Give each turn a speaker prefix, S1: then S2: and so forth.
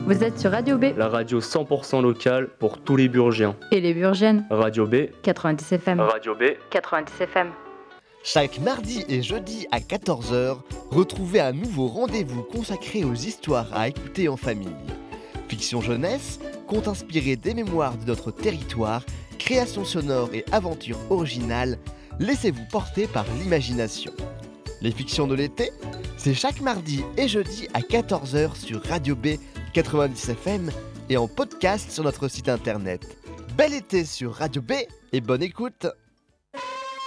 S1: Vous êtes sur Radio B
S2: La radio 100% locale pour tous les Burgiens.
S1: et les Burgiennes.
S2: Radio B,
S1: 90 FM.
S2: Radio B.
S1: 90 FM.
S3: Chaque mardi et jeudi à 14h, retrouvez un nouveau rendez-vous consacré aux histoires à écouter en famille. Fiction jeunesse, contes inspirés des mémoires de notre territoire, créations sonores et aventures originales, laissez-vous porter par l'imagination. Les fictions de l'été, c'est chaque mardi et jeudi à 14h sur Radio B 90 FM et en podcast sur notre site internet. Bel été sur Radio B et bonne écoute!